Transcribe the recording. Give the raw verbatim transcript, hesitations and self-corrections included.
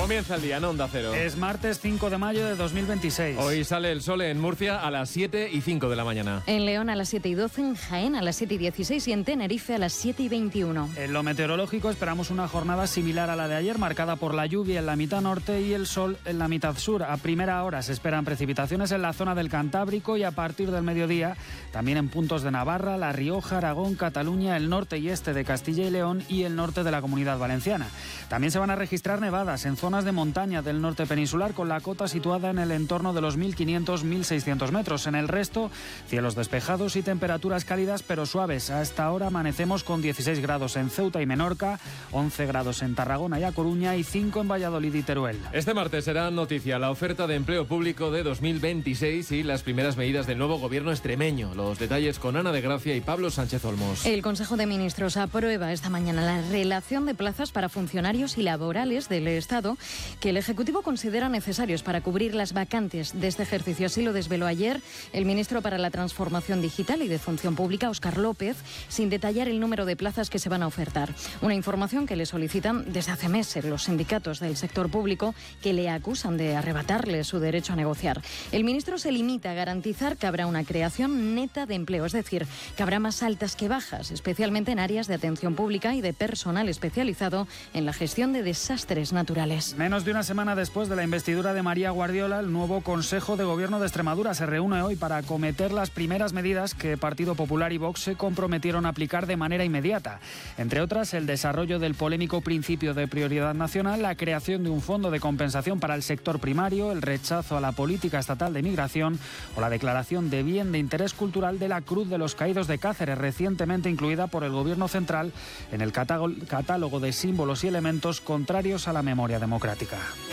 Comienza el día en Onda Cero. Es martes cinco de mayo de dos mil veintiséis. Hoy sale el sol en Murcia a las siete y cinco de la mañana. En León a las siete y doce, en Jaén a las siete y dieciséis y en Tenerife a las siete y veintiuno. En lo meteorológico esperamos una jornada similar a la de ayer, marcada por la lluvia en la mitad norte y el sol en la mitad sur. A primera hora se esperan precipitaciones en la zona del Cantábrico y a partir del mediodía también en puntos de Navarra, La Rioja, Aragón, Cataluña, el norte y este de Castilla y León y el norte de la Comunidad Valenciana. También se van a registrar nevadas en zonas de montaña del norte peninsular, con la cota situada en el entorno de los mil quinientos a mil seiscientos metros. En el resto, cielos despejados y temperaturas cálidas pero suaves. A esta hora amanecemos con dieciséis grados en Ceuta y Menorca, once grados en Tarragona y A Coruña y cinco en Valladolid y Teruel. Este martes será noticia la oferta de empleo público de dos mil veintiséis y las primeras medidas del nuevo gobierno extremeño. Los detalles con Ana de Gracia y Pablo Sánchez Olmos. El Consejo de Ministros aprueba esta mañana la relación de plazas para funcionarios y laborales del Estado que el Ejecutivo considera necesarios para cubrir las vacantes de este ejercicio. Así lo desveló ayer el ministro para la Transformación Digital y de Función Pública, Óscar López, sin detallar el número de plazas que se van a ofertar. Una información que le solicitan desde hace meses los sindicatos del sector público, que le acusan de arrebatarle su derecho a negociar. El ministro se limita a garantizar que habrá una creación neta de empleo, es decir, que habrá más altas que bajas, especialmente en áreas de atención pública y de personal especializado en la gestión de desastres naturales. Menos de una semana después de la investidura de María Guardiola, el nuevo Consejo de Gobierno de Extremadura se reúne hoy para acometer las primeras medidas que Partido Popular y Vox se comprometieron a aplicar de manera inmediata. Entre otras, el desarrollo del polémico principio de prioridad nacional, la creación de un fondo de compensación para el sector primario, el rechazo a la política estatal de migración o la declaración de bien de interés cultural de la Cruz de los Caídos de Cáceres, recientemente incluida por el Gobierno central en el catálogo de símbolos y elementos contrarios a la memoria democrática.